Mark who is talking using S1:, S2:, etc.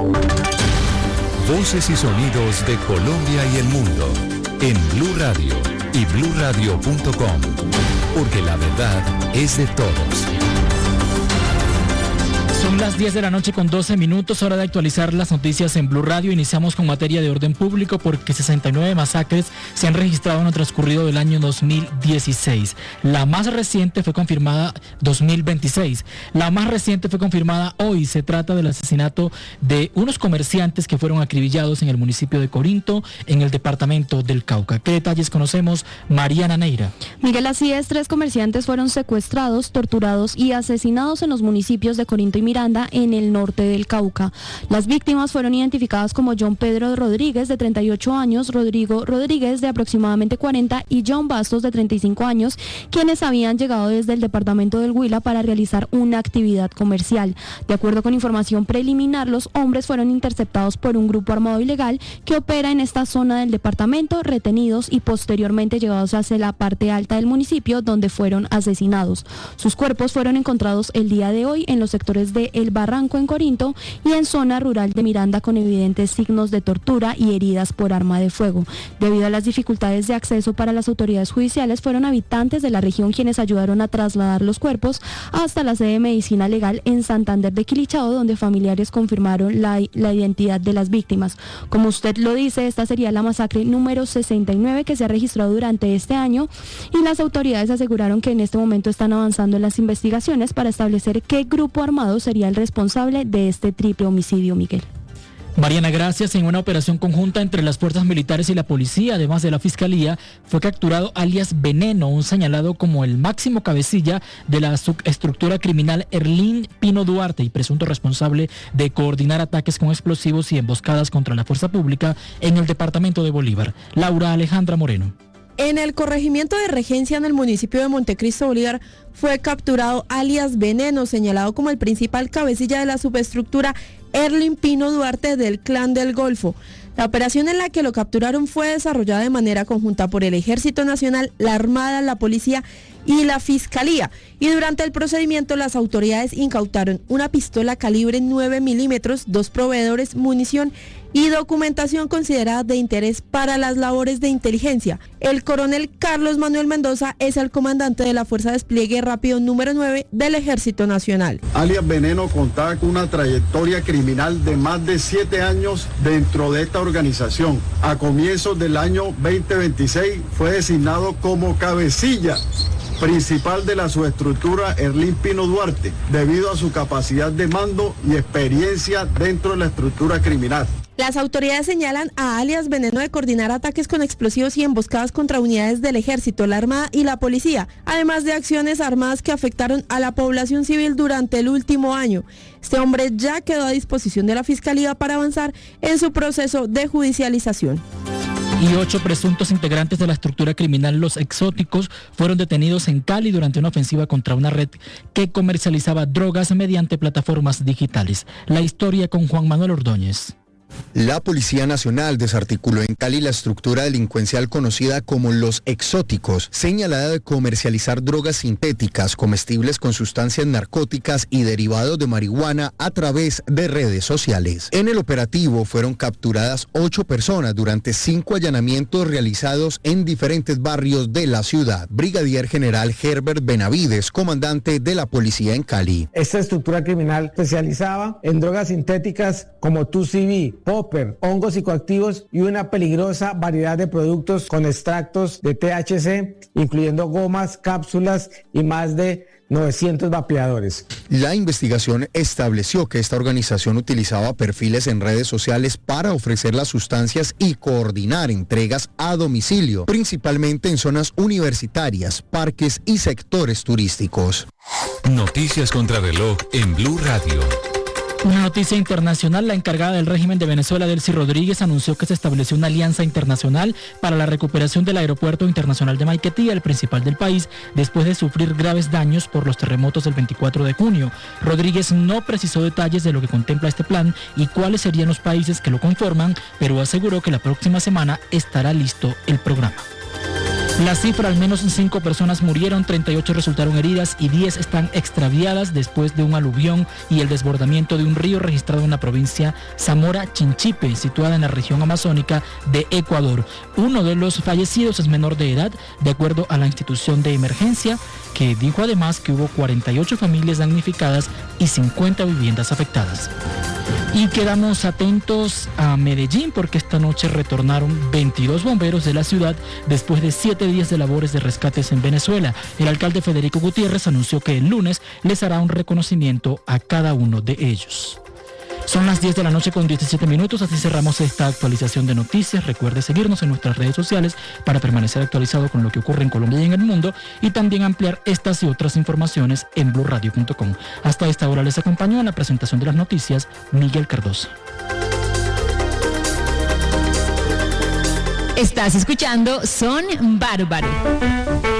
S1: Voces y sonidos de Colombia y el mundo en Blue Radio y bluradio.com, porque la verdad es de todos.
S2: Son las 10 de la noche con 12 minutos, hora de actualizar las noticias en Blue Radio. Iniciamos con materia de orden público porque 69 masacres se han registrado en el transcurrido del año 2016. La más reciente fue confirmada 2026. La más reciente fue confirmada hoy. Se trata del asesinato de unos comerciantes que fueron acribillados en el municipio de Corinto, en el departamento del Cauca. ¿Qué detalles conocemos? Mariana Neira.
S3: Miguel, así es, 3 comerciantes fueron secuestrados, torturados y asesinados en los municipios de Corinto y Miranda, en el norte del Cauca. Las víctimas fueron identificadas como John Pedro Rodríguez, de 38 años, Rodrigo Rodríguez, de aproximadamente 40, y John Bastos, de 35 años, quienes habían llegado desde el departamento del Huila para realizar una actividad comercial. De acuerdo con información preliminar, los hombres fueron interceptados por un grupo armado ilegal que opera en esta zona del departamento, retenidos y posteriormente llevados hacia la parte alta del municipio, donde fueron asesinados. Sus cuerpos fueron encontrados el día de hoy en los sectores de El Barranco en Corinto y en zona rural de Miranda, con evidentes signos de tortura y heridas por arma de fuego. Debido a las dificultades de acceso para las autoridades judiciales, fueron habitantes de la región quienes ayudaron a trasladar los cuerpos hasta la sede de medicina legal en Santander de Quilichao, donde familiares confirmaron la identidad de las víctimas. Como usted lo dice, esta sería la masacre número 69 que se ha registrado durante este año, y las autoridades aseguraron que en este momento están avanzando en las investigaciones para establecer qué grupo armado sería el responsable de este triple homicidio, Miguel.
S2: Mariana, gracias. En una operación conjunta entre las fuerzas militares y la policía, además de la Fiscalía, fue capturado alias Veneno, un señalado como el máximo cabecilla de la subestructura criminal Erlín Pino Duarte y presunto responsable de coordinar ataques con explosivos y emboscadas contra la fuerza pública en el departamento de Bolívar. Laura Alejandra Moreno.
S4: En el corregimiento de Regencia, en el municipio de Montecristo, Bolívar, fue capturado alias Veneno, señalado como el principal cabecilla de la subestructura Erlín Pino Duarte del Clan del Golfo. La operación en la que lo capturaron fue desarrollada de manera conjunta por el Ejército Nacional, la Armada, la Policía y la Fiscalía. Y durante el procedimiento, las autoridades incautaron una pistola calibre 9 milímetros, 2 proveedores, munición y documentación considerada de interés para las labores de inteligencia. El coronel Carlos Manuel Mendoza es el comandante de la Fuerza de Despliegue Rápido número 9 del Ejército Nacional.
S5: Alias Veneno contaba con una trayectoria criminal de más de 7 años dentro de esta organización. A comienzos del año 2026 fue designado como cabecilla principal de la subestructura Erlín Pino Duarte, debido a su capacidad de mando y experiencia dentro de la estructura criminal.
S4: Las autoridades señalan a alias Veneno de coordinar ataques con explosivos y emboscadas contra unidades del Ejército, la Armada y la Policía, además de acciones armadas que afectaron a la población civil durante el último año. Este hombre ya quedó a disposición de la Fiscalía para avanzar en su proceso de judicialización.
S2: Y 8 presuntos integrantes de la estructura criminal Los Exóticos fueron detenidos en Cali durante una ofensiva contra una red que comercializaba drogas mediante plataformas digitales. La historia con Juan Manuel Ordóñez.
S6: La Policía Nacional desarticuló en Cali la estructura delincuencial conocida como Los Exóticos, señalada de comercializar drogas sintéticas, comestibles con sustancias narcóticas y derivados de marihuana a través de redes sociales. En el operativo fueron capturadas 8 personas durante 5 allanamientos realizados en diferentes barrios de la ciudad. Brigadier General Herbert Benavides, comandante de la policía en Cali.
S7: Esta estructura criminal especializaba en drogas sintéticas como 2CB, popper, hongos psicoactivos y una peligrosa variedad de productos con extractos de THC, incluyendo gomas, cápsulas y más de 900 vapeadores.
S6: La investigación estableció que esta organización utilizaba perfiles en redes sociales para ofrecer las sustancias y coordinar entregas a domicilio, principalmente en zonas universitarias, parques y sectores turísticos.
S1: Noticias contra reloj en Blue Radio.
S2: Una noticia internacional: la encargada del régimen de Venezuela, Delcy Rodríguez, anunció que se estableció una alianza internacional para la recuperación del aeropuerto internacional de Maiquetía, el principal del país, después de sufrir graves daños por los terremotos del 24 de junio. Rodríguez no precisó detalles de lo que contempla este plan y cuáles serían los países que lo conforman, pero aseguró que la próxima semana estará listo el programa. La cifra, al menos 5 personas murieron, 38 resultaron heridas y 10 están extraviadas después de un aluvión y el desbordamiento de un río registrado en la provincia Zamora Chinchipe, situada en la región amazónica de Ecuador. Uno de los fallecidos es menor de edad, de acuerdo a la institución de emergencia, que dijo además que hubo 48 familias damnificadas y 50 viviendas afectadas. Y quedamos atentos a Medellín porque esta noche retornaron 22 bomberos de la ciudad después de 7 días de labores de rescates en Venezuela. El alcalde Federico Gutiérrez anunció que el lunes les hará un reconocimiento a cada uno de ellos. Son las 10 de la noche con 17 minutos, así cerramos esta actualización de noticias. Recuerde seguirnos en nuestras redes sociales para permanecer actualizado con lo que ocurre en Colombia y en el mundo y también ampliar estas y otras informaciones en blurradio.com. Hasta esta hora les acompañó en la presentación de las noticias Miguel Cardoso.
S8: Estás escuchando Son Bárbaro.